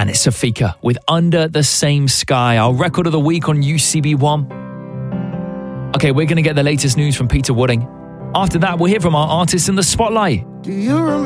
And it's Safika with Under the Same Sky, our record of the week on UCB1. Okay, we're going to get the latest news from Peter Wooding. After that, we'll hear from our artists in the spotlight. Do you remember?